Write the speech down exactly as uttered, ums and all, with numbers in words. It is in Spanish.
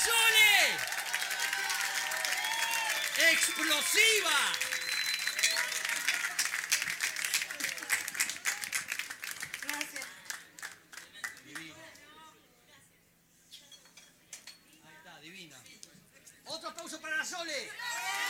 Sole! ¡Explosiva! Gracias. Divina. Ahí está, divina. Otro aplauso para la Sole.